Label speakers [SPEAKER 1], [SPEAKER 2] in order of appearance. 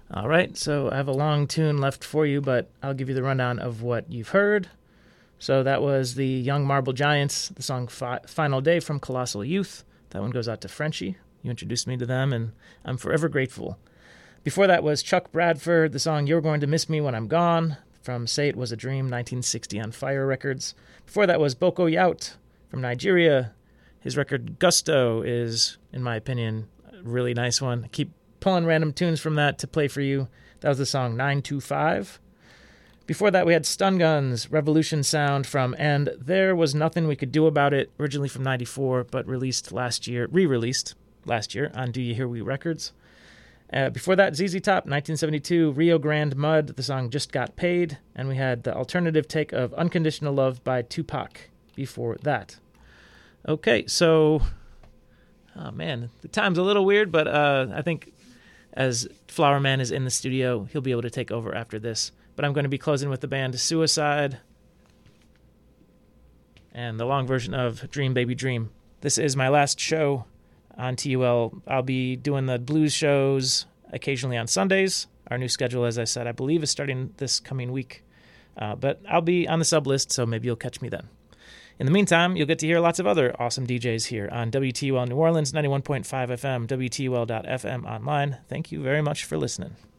[SPEAKER 1] All right, so I have a long tune left for you, but I'll give you the rundown of what you've heard. So that was the Young Marble Giants, the song Final Day from Colossal Youth. That one goes out to Frenchie. You introduced me to them, and I'm forever grateful. Before that was Chuck Bradford, the song You're Going to Miss Me When I'm Gone, from Say It Was a Dream, 1960 on Fire Records. Before that was Boko Yout from Nigeria. His record Gusto is, in my opinion, a really nice one. I keep pulling random tunes from that to play for you. That was the song 925. Before that, we had Stun Guns, Revolution Sound from And There Was Nothing We Could Do About It, originally from 94, but re-released last year on Do You Hear We Records. Before that, ZZ Top, 1972, Rio Grande Mud, the song Just Got Paid, and we had the alternative take of Unconditional Love by Tupac before that. Okay, so, oh man, the time's a little weird, but I think as Flower Man is in the studio, he'll be able to take over after this. But I'm going to be closing with the band Suicide and the long version of Dream Baby Dream. This is my last show on TUL. I'll be doing the blues shows occasionally on Sundays. Our new schedule, as I said, I believe is starting this coming week. But I'll be on the sub list, so maybe you'll catch me then. In the meantime, you'll get to hear lots of other awesome DJs here on WTUL New Orleans, 91.5 FM, WTUL.FM online. Thank you very much for listening.